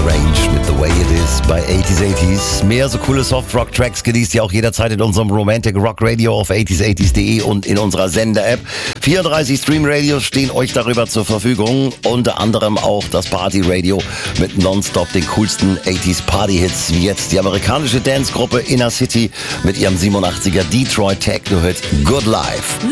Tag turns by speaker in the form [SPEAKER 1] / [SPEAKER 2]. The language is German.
[SPEAKER 1] Range mit The Way It Is bei 80s. Mehr so coole Soft-Rock-Tracks genießt ihr auch jederzeit in unserem Romantic Rock Radio auf 80s80s.de und in unserer Sender-App. 34 Stream-Radios stehen euch darüber zur Verfügung. Unter anderem auch das Party-Radio mit nonstop den coolsten 80s-Party-Hits, wie jetzt die amerikanische Dance-Gruppe Inner City mit ihrem 87er Detroit Techno-Hit Good Life.